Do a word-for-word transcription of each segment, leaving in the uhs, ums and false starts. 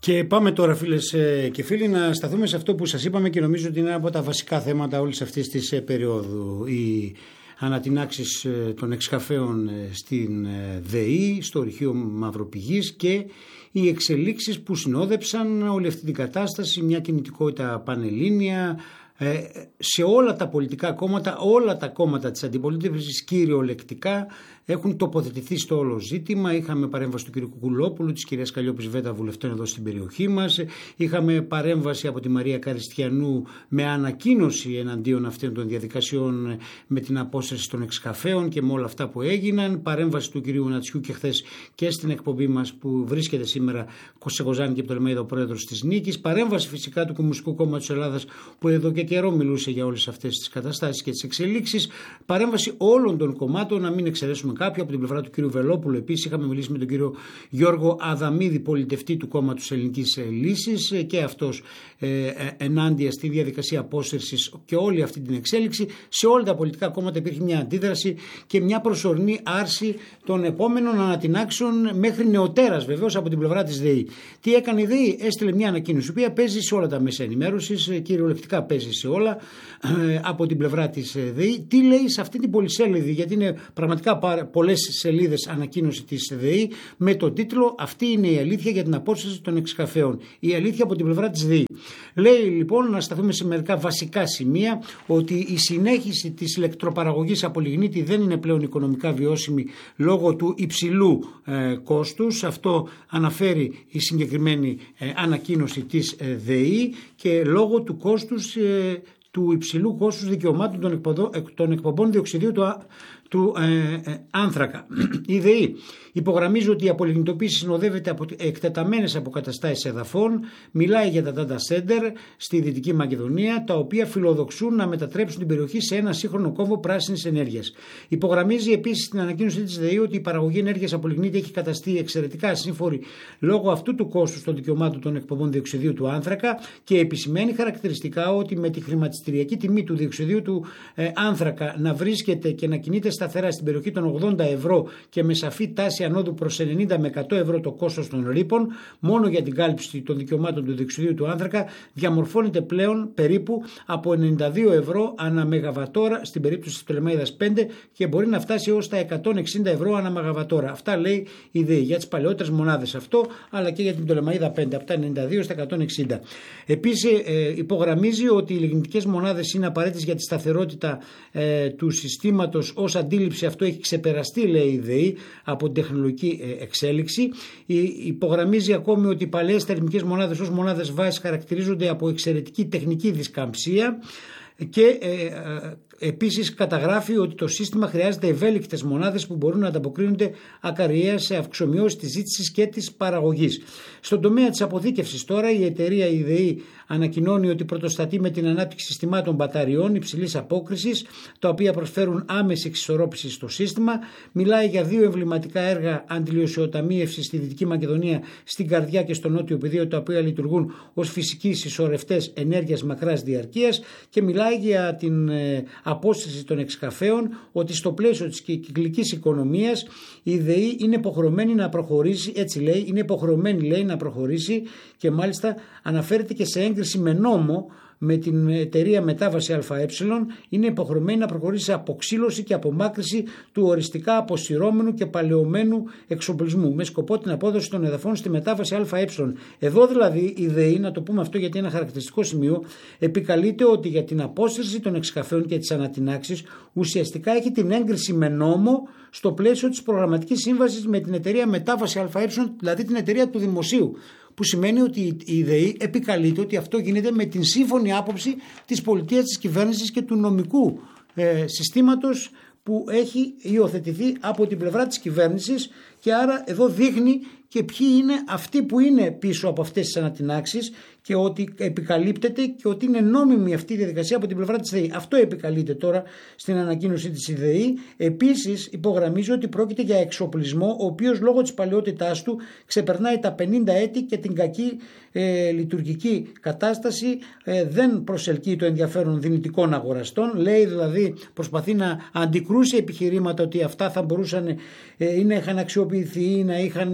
Και πάμε τώρα, φίλες και φίλοι, να σταθούμε σε αυτό που σας είπαμε και νομίζω ότι είναι από τα βασικά θέματα όλης αυτής της περίοδου. Οι ανατινάξεις των εξκαφέων στην ΔΕΗ, στο Ορυχείο Μαυροπηγής, και οι εξελίξεις που συνόδεψαν όλη αυτή την κατάσταση, μια κινητικότητα πανελλήνια σε όλα τα πολιτικά κόμματα. Όλα τα κόμματα της αντιπολίτευσης κυριολεκτικά έχουν τοποθετηθεί στο όλο ζήτημα. Είχαμε παρέμβαση του κ. Κουκουλόπουλου, της κυρίας Καλλιόπης Βέτα, βουλευτών εδώ στην περιοχή μας. Είχαμε παρέμβαση από τη Μαρία Καριστιανού με ανακοίνωση εναντίον αυτών των διαδικασιών, με την απόσταση των εξκαφέων και με όλα αυτά που έγιναν. Παρέμβαση του κ. Νατσιού και χθες και στην εκπομπή μας που βρίσκεται σήμερα σε Κοζάνη και Πτολεμαίδα, ο πρόεδρος της Νίκης. Παρέμβαση φυσικά του Κομμουνιστικού Κόμματος Ελλάδας, που εδώ και καιρό μιλούσε για όλες αυτές τις καταστάσεις και τις εξελίξεις. Παρέμβαση όλων των κομμάτων, να μην εξαιρέσουμε κάποιο. Από την πλευρά του κ. Βελόπουλου επίσης είχαμε μιλήσει με τον κ. Γιώργο Αδαμίδη, πολιτευτή του Κόμματος Ελληνικής Λύσης, και αυτός ε, ε, ενάντια στη διαδικασία απόσυρσης και όλη αυτή την εξέλιξη. Σε όλα τα πολιτικά κόμματα υπήρχε μια αντίδραση και μια προσωρινή άρση των επόμενων ανατινάξεων, μέχρι νεοτέρας βεβαίως από την πλευρά της ΔΕΗ. Τι έκανε η ΔΕΗ? Έστειλε μια ανακοίνωση, η οποία παίζει σε όλα τα μέσα ενημέρωσης, κυριολεκτικά παίζει σε όλα ε, από την πλευρά της ΔΕΗ. Τι λέει σε αυτή την πολυσέλιδη, γιατί είναι πραγματικά πολλές σελίδες ανακοίνωση της ΔΕΗ, με τον τίτλο «Αυτή είναι η αλήθεια για την απόσυρση των εξκαφέων». Η αλήθεια από την πλευρά της ΔΕΗ. Λέει λοιπόν, να σταθούμε σε μερικά βασικά σημεία, ότι η συνέχιση της ηλεκτροπαραγωγής από λιγνίτη δεν είναι πλέον οικονομικά βιώσιμη λόγω του υψηλού ε, κόστους. Αυτό αναφέρει η συγκεκριμένη ε, ανακοίνωση της ε, ΔΕΗ, και λόγω του κόστους ε, του υψηλού κόστους δικαιωμάτων των, εκποδο, των εκπομπών διοξιδίου του, του ε, ε, άνθρακα. Η ΔΕΗ υπογραμμίζει ότι η απολιγνητοποίηση συνοδεύεται από εκτεταμένες αποκαταστάσεις εδαφών. Μιλάει για τα data center στη Δυτική Μακεδονία, τα οποία φιλοδοξούν να μετατρέψουν την περιοχή σε ένα σύγχρονο κόμβο πράσινης ενέργειας. Υπογραμμίζει επίσης στην ανακοίνωση της ΔΕΗ ότι η παραγωγή ενέργειας από λιγνίτη έχει καταστεί εξαιρετικά σύμφορη λόγω αυτού του κόστους των δικαιωμάτων των εκπομπών διοξιδίου του άνθρακα, και επισημαίνει χαρακτηριστικά ότι με τη χρηματιστηριακή τιμή του διοξιδίου του ε, άνθρακα να βρίσκεται και να κινείται σταθερά στην περιοχή των ογδόντα ευρώ και με σαφή τάση ανόδου προς ενενήντα με εκατό ευρώ το κόστος των ρήπων, μόνο για την κάλυψη των δικαιωμάτων του διοξιδίου του άνθρακα διαμορφώνεται πλέον περίπου από ενενήντα δύο ευρώ ανά μεγαβατόρα στην περίπτωση της Πτολεμαίδας πέντε, και μπορεί να φτάσει έως τα εκατόν εξήντα ευρώ ανά μεγαβατόρα. Αυτά λέει η ΔΕΗ για τις παλαιότερες μονάδες αυτό, αλλά και για την Πτολεμαίδα πέντε, από τα ενενήντα δύο στα εκατόν εξήντα. Επίσης ε, υπογραμμίζει ότι οι λιγνητικές μονάδες είναι απαραίτητες για τη σταθερότητα ε, του συστήματος. Ως αντίληψη αυτό έχει ξεπεραστεί, λέει η ΔΕΗ, από την τεχνολογική εξέλιξη. Υπογραμμίζει ακόμη ότι οι παλαιές θερμικές μονάδες ως μονάδες βάσης χαρακτηρίζονται από εξαιρετική τεχνική δισκαμψία, και ε, ε, επίσης καταγράφει ότι το σύστημα χρειάζεται ευέλικτες μονάδες που μπορούν να ανταποκρίνονται ακαριέα σε αυξομοιώσεις της ζήτησης και της παραγωγής. Στον τομέα της αποθήκευσης τώρα, η εταιρεία η ΔΕΗ ανακοινώνει ότι πρωτοστατεί με την ανάπτυξη συστημάτων μπαταριών υψηλής απόκρισης, τα οποία προσφέρουν άμεση εξισορρόπηση στο σύστημα. Μιλάει για δύο εμβληματικά έργα αντιλιοσιοταμίευσης στη Δυτική Μακεδονία, στην Καρδιά και στο Νότιο Πεδίο, τα οποία λειτουργούν ως φυσικοί συσσωρευτές ενέργειας μακράς διαρκείας, και μιλάει για την ε, απόσυρση των εξκαφέων, ότι στο πλαίσιο της κυκλικής οικονομίας η ΔΕΗ είναι υποχρεωμένη να προχωρήσει, έτσι λέει, είναι υποχρεωμένη λέει να προχωρήσει, και μάλιστα αναφέρεται και σε έγκριση με νόμο με την εταιρεία Μετάβαση ΑΕ, είναι υποχρεωμένη να προχωρήσει σε αποξύλωση και απομάκρυση του οριστικά αποσυρώμενου και παλαιωμένου εξοπλισμού, με σκοπό την απόδοση των εδαφών στη Μετάβαση ΑΕ. Εδώ δηλαδή η ΔΕΗ, να το πούμε αυτό γιατί είναι ένα χαρακτηριστικό σημείο, επικαλείται ότι για την απόσυρση των εξκαφέων και τις ανατινάξεις ουσιαστικά έχει την έγκριση με νόμο στο πλαίσιο της προγραμματικής σύμβασης με την εταιρεία Μετάβαση ΑΕ, δηλαδή την εταιρεία του δημοσίου. Που σημαίνει ότι η ΔΕΗ επικαλείται ότι αυτό γίνεται με την σύμφωνη άποψη της πολιτείας, της κυβέρνησης και του νομικού ε, συστήματος που έχει υιοθετηθεί από την πλευρά της κυβέρνησης, και άρα εδώ δείχνει και ποιοι είναι αυτοί που είναι πίσω από αυτές τις ανατινάξεις, και ότι επικαλύπτεται και ότι είναι νόμιμη αυτή η διαδικασία από την πλευρά της ΔΕΗ. Αυτό επικαλείται τώρα στην ανακοίνωση της ΔΕΗ. Επίσης υπογραμμίζει ότι πρόκειται για εξοπλισμό ο οποίος λόγω της παλαιότητάς του ξεπερνάει τα πενήντα έτη και την κακή ε, λειτουργική κατάσταση ε, δεν προσελκύει το ενδιαφέρον δυνητικών αγοραστών. Λέει δηλαδή, προσπαθεί να αντικρούσει επιχειρήματα ότι αυτά θα μπορούσαν ε, είναι, είχαν αξιοποιήσει αξιοποιηθεί, να είχαν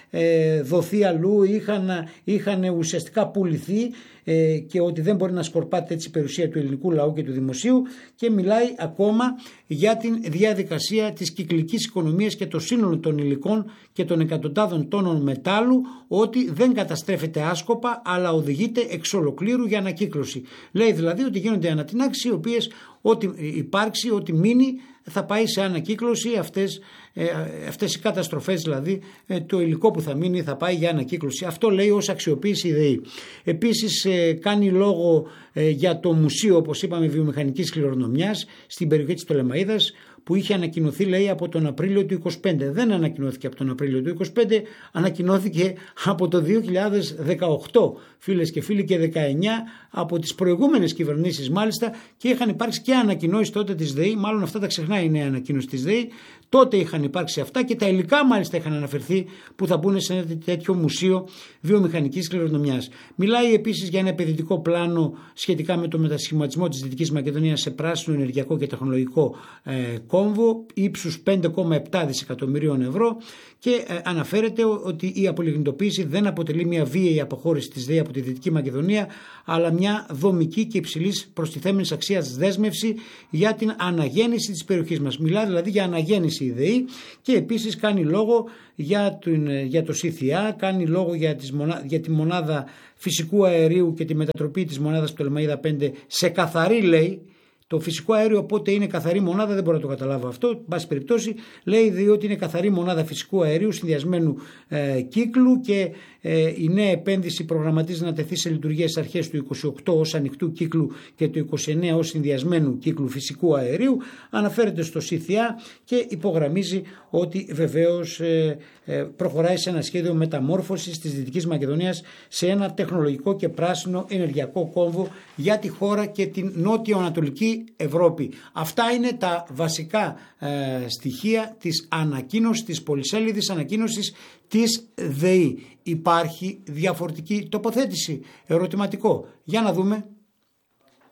ε, δοθεί αλλού, είχαν, είχαν ουσιαστικά πουληθεί ε, και ότι δεν μπορεί να σκορπάται έτσι η περιουσία του ελληνικού λαού και του δημοσίου, και μιλάει ακόμα για την διαδικασία της κυκλικής οικονομίας και το σύνολο των υλικών και των εκατοντάδων τόνων μετάλλου, ότι δεν καταστρέφεται άσκοπα αλλά οδηγείται εξ ολοκλήρου για ανακύκλωση. Λέει δηλαδή ότι γίνονται ανατινάξεις οι οποίες ό,τι υπάρξει, ό,τι μείνει θα πάει σε ανακύκλωση, αυτές, ε, αυτές οι καταστροφές δηλαδή, ε, το υλικό που θα μείνει θα πάει για ανακύκλωση. Αυτό λέει ως αξιοποίηση η ΔΕΗ. Επίσης ε, κάνει λόγο ε, για το μουσείο, όπως είπαμε, βιομηχανικής κληρονομιάς στην περιοχή της Πτολεμαΐδας, που είχε ανακοινωθεί, λέει, από τον Απρίλιο του είκοσι πέντε. Δεν ανακοινώθηκε από τον Απρίλιο του είκοσι πέντε, ανακοινώθηκε από το δύο χιλιάδες δεκαοκτώ, φίλες και φίλοι, και δεκαεννιά από τις προηγούμενες κυβερνήσεις μάλιστα, και είχαν υπάρξει και ανακοινώσεις τότε της ΔΕΗ, μάλλον αυτά τα ξεχνάει η νέα ανακοίνωση της ΔΕΗ, τότε είχαν υπάρξει αυτά και τα υλικά μάλιστα είχαν αναφερθεί που θα μπουν σε ένα τέτοιο μουσείο βιομηχανικής κληρονομιάς. Μιλάει επίσης για ένα επενδυτικό πλάνο σχετικά με το μετασχηματισμό της Δυτικής Μακεδονίας σε πράσινο, ενεργειακό και τεχνολογικό ε, κόμβο ύψους πέντε κόμμα επτά δισεκατομμυρίων ευρώ, και ε, αναφέρεται ότι η απολιγνητοποίηση δεν αποτελεί μια βίαιη αποχώρηση της ΔΕΗ από τη Δυτική Μακεδονία, αλλά μια δομική και υψηλής προστιθέμενης αξίας δέσμευση για την αναγέννηση της περιοχής μας. Μιλά δηλαδή για αναγέννηση η ΔΕΗ, και επίσης κάνει λόγο για, τον, για το ΣΥΘΙΑ, κάνει λόγο για, τις μονά, για τη μονάδα φυσικού αερίου και τη μετατροπή της μονάδας Πτολεμαΐδα πέντε σε καθαρή, λέει. Το φυσικό αέριο πότε είναι καθαρή μονάδα δεν μπορώ να το καταλάβω αυτό. Εν πάση περιπτώσει, λέει διότι είναι καθαρή μονάδα φυσικού αερίου συνδυασμένου ε, κύκλου, και ε, η νέα επένδυση προγραμματίζεται να τεθεί σε λειτουργία στις αρχές του είκοσι οκτώ ως ανοιχτού κύκλου και το είκοσι εννέα ως συνδυασμένου κύκλου φυσικού αερίου. Αναφέρεται στο ΣΥΘΙΑ και υπογραμμίζει ότι βεβαίως ε, ε, προχωράει σε ένα σχέδιο μεταμόρφωσης της Δυτικής Μακεδονίας σε ένα τεχνολογικό και πράσινο ενεργειακό κόμβο για τη χώρα και την νότιο-ανατολική Ευρώπη. Αυτά είναι τα βασικά ε, στοιχεία της ανακοίνωσης, της πολυσέλιδης ανακοίνωσης της ΔΕΗ. Υπάρχει διαφορετική τοποθέτηση? Ερωτηματικό. Για να δούμε.